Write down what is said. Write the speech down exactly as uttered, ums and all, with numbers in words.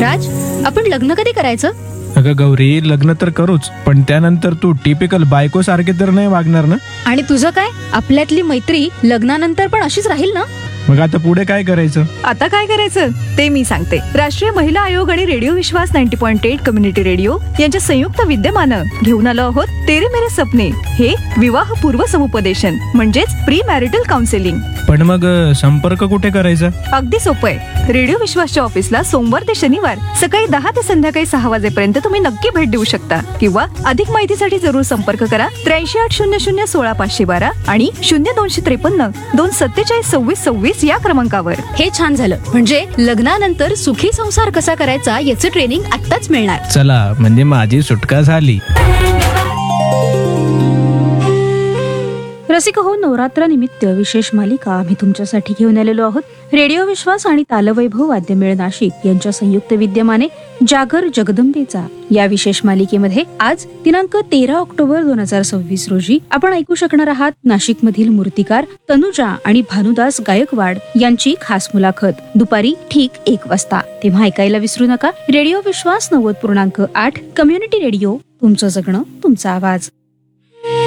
राज, आपण लग्न कधी करायचं? अगं गौरी, लग्न तर करूच, पण त्यानंतर तू टिपिकल बायको सारखे तर नाही वागणार ना? आणि तुझं काय? आपल्यातली मैत्री लग्नानंतर पण अशीच राहील ना? मग आता पुढे काय करायचं? आता काय करायचं ते मी सांगते. राष्ट्रीय महिला आयोग आणि रेडिओ विश्वास ninety point eight community radio यांच्या संयुक्त विद्यमानं घेऊन आलो आहोत तेरे मेरे सपने, हे विवाह पूर्व समुपदेशन म्हणजेच प्री मॅरिटल काउन्सिलिंग. पण मग अ, संपर्क कुठे करायचा? अगदी सोपं आहे. रेडिओ विश्वासच्या ऑफिसला सोमवार ते शनिवार सकाळी दहा ते संध्याकाळी सहा वाजेपर्यंत तुम्ही नक्की भेट देऊ शकता, किंवा अधिक माहितीसाठी जरूर संपर्क करा त्र्याऐंशी आठ शून्य शून्य सोळा पाचशे बारा आणि शून्य दोनशे त्रेपन्न दोन सत्तेचाळीस सव्वीस सव्वीस या क्रमांकावर. हे छान झालं. म्हणजे लग्नानंतर सुखी संसार कसा करायचा याचं ट्रेनिंग आत्ताच मिळणार. चला, म्हणजे माझी सुटका झाली. रसिक हो, नवरात्रानिमित्त विशेष मालिका आम्ही तुमच्यासाठी घेऊन आलेलो आहोत. रेडिओ विश्वास आणि तालवैभव वाद्यमेळ नाशिक यांच्या संयुक्त विद्यमाने जागर जगदंबेचा या विशेष मालिकेमध्ये आज दिनांक तेरा ऑक्टोबर दोन हजार सव्वीस रोजी आपण ऐकू शकणार आहात नाशिक मधील मूर्तिकार तनुजा आणि भानुदास गायकवाड यांची खास मुलाखत दुपारी ठीक एक वाजता. तेव्हा ऐकायला विसरू नका. रेडिओ विश्वास नव्वद पूर्णांक आठ कम्युनिटी रेडिओ, तुमचं जगणं तुमचा आवाज.